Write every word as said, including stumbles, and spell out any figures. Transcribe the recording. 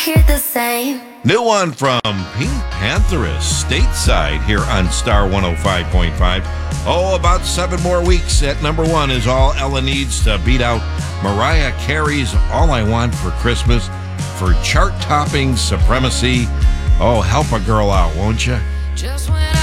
hear the same. New one from Pink Pantheress, Stateside, here on Star one oh five point five. Oh, about seven more weeks at number one is all Ella needs to beat out Mariah Carey's All I Want for Christmas for chart-topping supremacy. Oh, help a girl out, won't you? Just when I